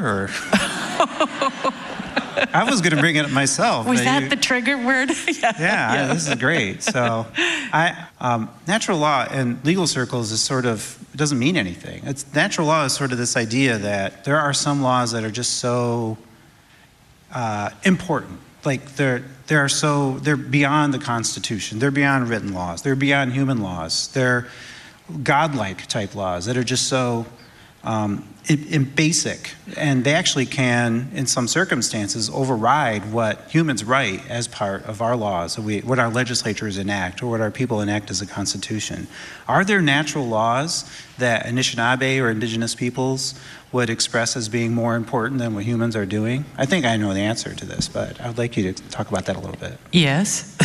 or? I was going to bring it up myself. Was that the trigger word? Yeah, this is great. So, natural law in legal circles is sort of, it doesn't mean anything. Natural law is sort of this idea that there are some laws that are just so important. Like they're beyond the Constitution. They're beyond written laws. They're beyond human laws. They're godlike type laws that are just so in basic, and they actually can, in some circumstances, override what humans write as part of our laws, what our legislatures enact, or what our people enact as a constitution. Are there natural laws that Anishinaabe or indigenous peoples would express as being more important than what humans are doing? I think I know the answer to this, but I would like you to talk about that a little bit. Yes.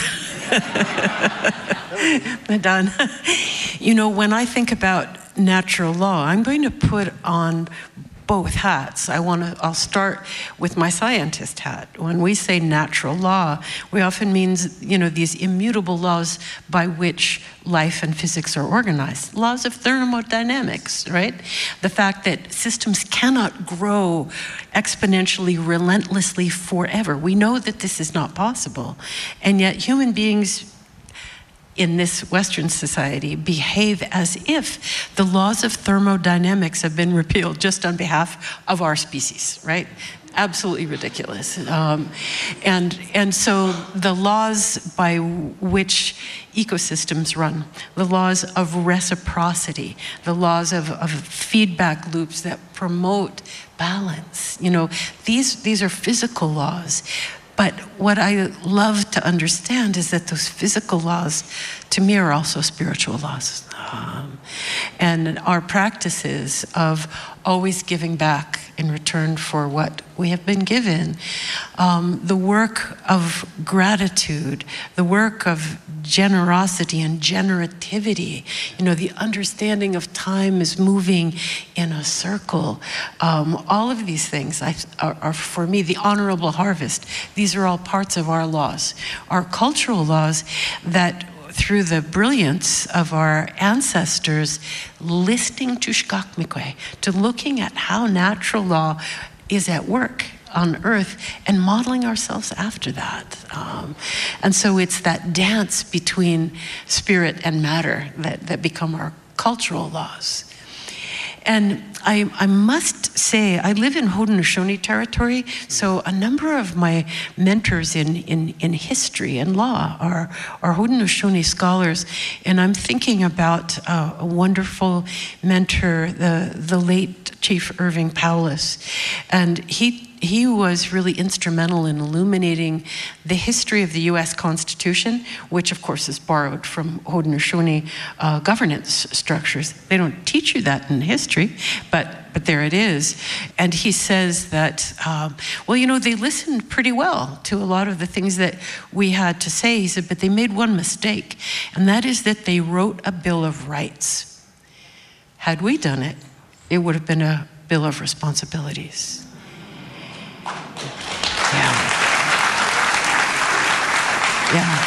Done. You know, when I think about natural law, I'm going to put on both hats. I'll start with my scientist hat. When we say natural law, we often mean, these immutable laws by which life and physics are organized. Laws of thermodynamics, right? The fact that systems cannot grow exponentially, relentlessly forever. We know that this is not possible. And yet human beings in this Western society behave as if the laws of thermodynamics have been repealed just on behalf of our species, right? Absolutely ridiculous. And so the laws by which ecosystems run, the laws of reciprocity, the laws of feedback loops that promote balance, these are physical laws. But what I love to understand is that those physical laws, to me, are also spiritual laws. And our practices of always giving back in return for what we have been given, the work of gratitude, the work of generosity and generativity, the understanding of time is moving in a circle. All of these things are for me, the honorable harvest. These are all parts of our laws, our cultural laws that through the brilliance of our ancestors listening to Shkakmikwe, to looking at how natural law is at work on earth and modeling ourselves after that. And so it's that dance between spirit and matter that become our cultural laws. And I must say, I live in Haudenosaunee territory, so a number of my mentors in history and law are Haudenosaunee scholars, and I'm thinking about a wonderful mentor, the late Chief Irving Paulus, and he was really instrumental in illuminating the history of the U.S. Constitution, which of course is borrowed from Haudenosaunee governance structures. They don't teach you that in history, but there it is. And he says that, they listened pretty well to a lot of the things that we had to say. He said, but they made one mistake, and that is that they wrote a Bill of Rights. Had we done it, it would have been a Bill of Responsibilities. Yeah.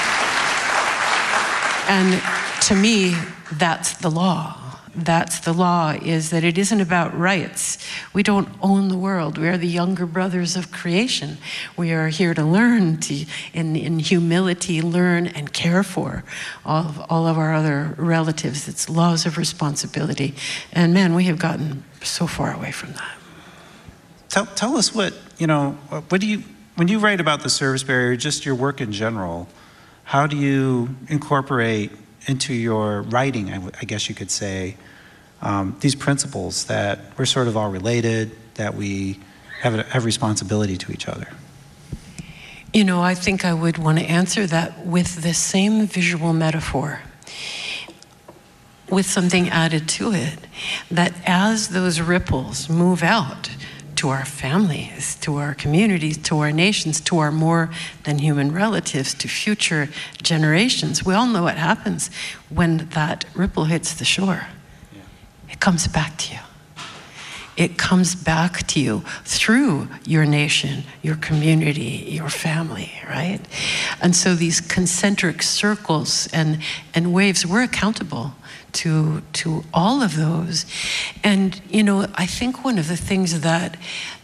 And to me, that's the law. That's the law, is that it isn't about rights. We don't own the world. We are the younger brothers of creation. We are here to learn, in humility, learn and care for all of our other relatives. It's laws of responsibility. And man, we have gotten so far away from that. Tell us what do you, when you write about the service barrier, just your work in general, how do you incorporate into your writing, I guess you could say, these principles that we're sort of all related, that we have responsibility to each other? I think I would want to answer that with the same visual metaphor, with something added to it, that as those ripples move out to our families, to our communities, to our nations, to our more than human relatives, to future generations, we all know what happens when that ripple hits the shore. Yeah. It comes back to you. It comes back to you through your nation, your community, your family, right? And so these concentric circles and waves, we're accountable to all of those. And I think one of the things that